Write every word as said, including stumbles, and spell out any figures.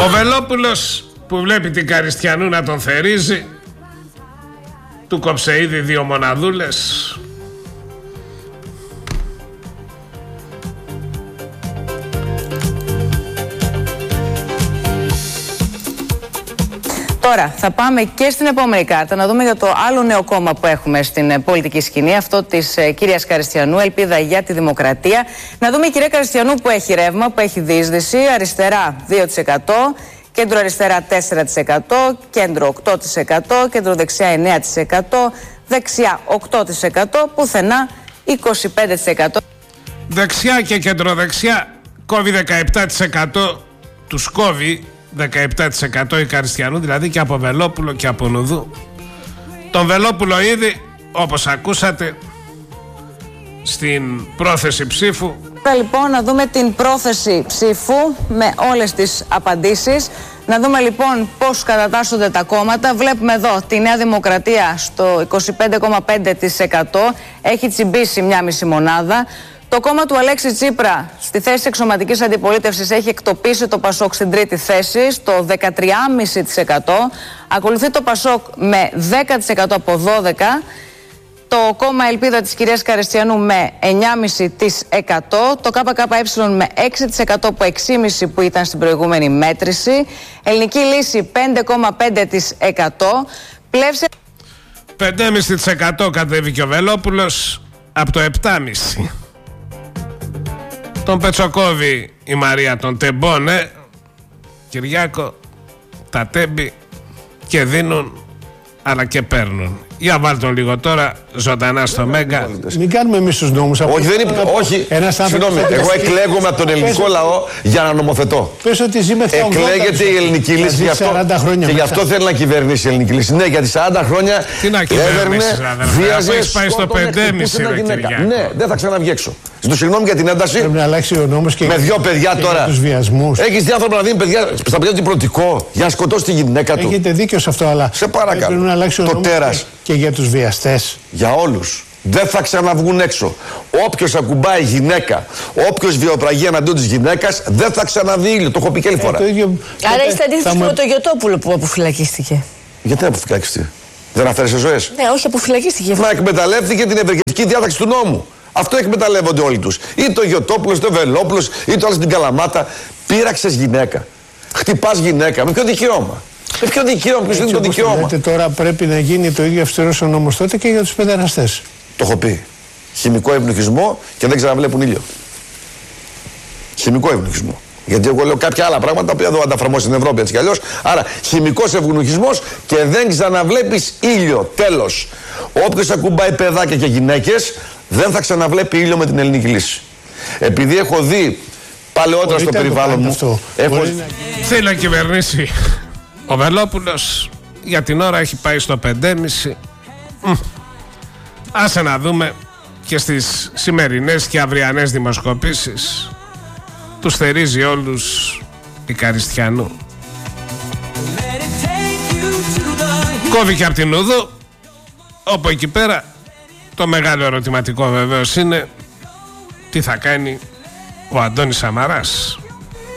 Ο Βελόπουλος που βλέπει την Καριστιανού να τον θερίζει, του κόψε ήδη δύο μοναδούλες. Τώρα θα πάμε και στην επόμενη κάρτα να δούμε για το άλλο νέο κόμμα που έχουμε στην πολιτική σκηνή, αυτό της ε, κυρίας Καριστιανού, Ελπίδα για τη Δημοκρατία. Να δούμε η κυρία Καριστιανού που έχει ρεύμα, που έχει διείσδυση, αριστερά δύο τοις εκατό, κέντρο αριστερά τέσσερα τοις εκατό, κέντρο οκτώ τοις εκατό, κέντρο δεξιά εννέα τοις εκατό, δεξιά οκτώ τοις εκατό, πουθενά είκοσι πέντε τοις εκατό. Δεξιά και κεντροδεξιά κόβει δεκαεπτά τοις εκατό, τους κόβει δεκαεπτά τοις εκατό η Καριστιανού, δηλαδή και από Βελόπουλο και από Νουδού. Τον Βελόπουλο ήδη, όπως ακούσατε, στην πρόθεση ψήφου. Λοιπόν, να δούμε την πρόθεση ψήφου με όλες τις απαντήσεις. Να δούμε λοιπόν πώς κατατάσσονται τα κόμματα. Βλέπουμε εδώ τη Νέα Δημοκρατία στο είκοσι πέντε κόμμα πέντε τοις εκατό, έχει τσιμπήσει μια μισή μονάδα. Το κόμμα του Αλέξη Τσίπρα στη θέση εξωματικής αντιπολίτευσης έχει εκτοπίσει το Πασόκ στην τρίτη θέση, στο δεκατρία κόμμα πέντε τοις εκατό. Ακολουθεί το Πασόκ με δέκα τοις εκατό από δώδεκα. Το κόμμα Ελπίδα της κυρίας Καριστιανού με εννέα κόμμα πέντε τοις εκατό. Το ΚΚΕ με έξι τοις εκατό από έξι κόμμα πέντε τοις εκατό που ήταν στην προηγούμενη μέτρηση. Ελληνική Λύση πέντε κόμμα πέντε τοις εκατό. Πλεύσε... πέντε κόμμα πέντε τοις εκατό κατέβηκε ο Βελόπουλος από το επτά κόμμα πέντε τοις εκατό. Τον πετσοκόβει η Μαρία τον Τεμπώνε, Κυριάκο, τα τέμπη και δίνουν αλλά και παίρνουν. Για βάλτε τον λίγο τώρα ζωντανά στο Μέγκα. Μην κάνουμε εμείς τους νόμους. Όχι, δεν είναι, όχι. Συγγνώμη, εγώ εκλέγομαι από τον ελληνικό λαό για να νομοθετώ. Πες ότι ζει με εκλέγεται η ελληνική λύση γι αυτό, και γι' αυτό θέλει να κυβερνήσει η ελληνική λύση. Ναι, γιατί σαράντα χρόνια έβερνε, βίαζε, έχεις πάει στο πέντε κόμμα πέντε. Ναι, δεν θα ξαναβγεί έξω. Ζητώ συγγνώμη για την ένταση. Πρέπει να αλλάξει ο νόμος και με δύο παιδιά τώρα. Έχεις διάφορα να δίνει παιδιά στα παιδιά του υπηρετικό για να σκοτώσει τη γυναίκα του. Έχετε δίκιο σε αυτό, αλλά σε παρακαλώ. Πρέπει να αλλάξει ο το νόμος τέρας. Και για τους βιαστές. Για όλους. Δεν θα ξαναβγούν έξω. Όποιος ακουμπάει γυναίκα, όποιος βιοπραγεί εναντίον της γυναίκας, δεν θα ξαναδεί ήλιο. Το έχω πει και άλλη φορά. Ε, ίδιο... Άρα είστε αντίθετοι με το Γιωτόπουλο που αποφυλακίστηκε. Γιατί να αποφυλακιστεί? Δεν αφαίρεσε ζωές? Ναι, όχι, αποφυλακίστηκε. Μα εκμεταλλεύτηκε την ευεργετική διάταξη του νόμου. Αυτό εκμεταλλεύονται όλοι τους. Ή το Γιωτόπουλος, είτε ο Βελόπουλος, ή το άλλο στην Καλαμάτα. Πήραξες γυναίκα. Χτυπάς γυναίκα. Με ποιο δικαίωμα? Με ποιο δικαίωμα? Ποιος είναι το δικαίωμα? Λέτε, τώρα πρέπει να γίνει το ίδιο αυστηρός ο νόμος τότε και για τους παιδεραστές. Το έχω πει. Χημικό ευνοχισμό και δεν ξαναβλέπουν ήλιο. Χημικό ευνοχισμό. Γιατί εγώ λέω κάποια άλλα πράγματα που δεν θα τα εφαρμόσει στην Ευρώπη έτσι κι αλλιώς. Άρα χημικός ευνοχισμός και δεν ξαναβλέπεις ήλιο. Τέλος. Όποιος ακουμπάει παιδάκια και γυναίκες δεν θα ξαναβλέπει ήλιο με την ελληνική λύση. Επειδή έχω δει παλαιότερα στο περιβάλλον μου. Αυτό. Έχω... Να... Θέλει να κυβερνήσει ο Βελόπουλος. Για την ώρα έχει πάει στο πέντε κόμμα πέντε. Άσε να δούμε και στις σημερινές και αυριανές δημοσκοπήσεις. Τους θερίζει όλους η Καριστιανού. Κόβει και από την Ουδού, όπου εκεί πέρα το μεγάλο ερωτηματικό βεβαίως είναι τι θα κάνει ο Αντώνης Σαμαράς.